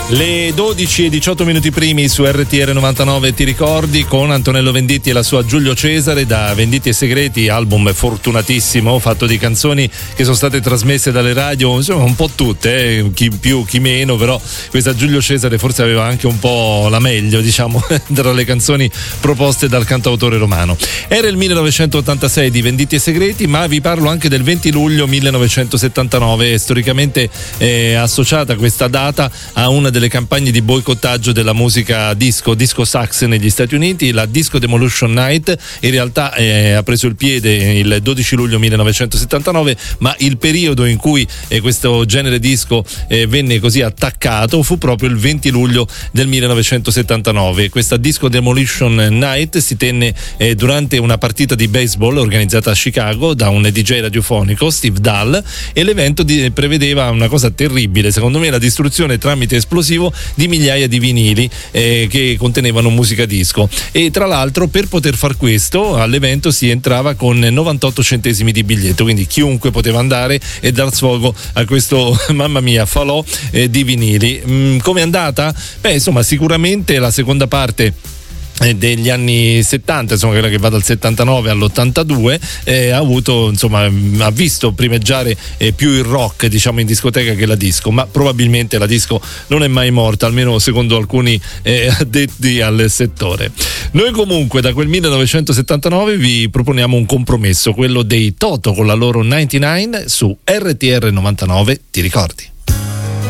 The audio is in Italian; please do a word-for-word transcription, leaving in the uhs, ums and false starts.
Le dodici e diciotto minuti primi su R T R novantanove, ti ricordi, con Antonello Venditti e la sua Giulio Cesare da Venditti e Segreti, album fortunatissimo, fatto di canzoni che sono state trasmesse dalle radio, insomma un po' tutte, eh, chi più chi meno, però questa Giulio Cesare forse aveva anche un po' la meglio, diciamo, tra le canzoni proposte dal cantautore romano. Era il millenovecentottantasei di Venditti e Segreti, ma vi parlo anche del venti luglio millenovecentosettantanove, storicamente eh, associata questa data a una delle campagne di boicottaggio della musica disco, disco sax negli Stati Uniti. La Disco Demolition Night in realtà eh, ha preso il piede il dodici luglio millenovecentosettantanove, ma il periodo in cui eh, questo genere disco eh, venne così attaccato fu proprio il venti luglio del millenovecentosettantanove. Questa Disco Demolition Night si tenne eh, durante una partita di baseball organizzata a Chicago da un D J radiofonico, Steve Dahl, e l'evento di, prevedeva una cosa terribile, secondo me, la distruzione tramite esplosivo di migliaia di vinili eh, che contenevano musica disco. E tra l'altro, per poter far questo, all'evento si entrava con novantotto centesimi di biglietto, quindi chiunque poteva andare e dar sfogo a questo mamma mia falò eh, di vinili. Mm, come è andata? Beh, insomma, sicuramente la seconda parte degli anni settanta, insomma quella che va dal settantanove all'ottantadue, eh, ha avuto, insomma, ha visto primeggiare eh, più il rock, diciamo, in discoteca che la disco, ma probabilmente la disco non è mai morta, almeno secondo alcuni eh, addetti al settore. Noi comunque da quel millenovecentosettantanove vi proponiamo un compromesso, quello dei Toto con la loro novantanove su R T R novantanove, ti ricordi?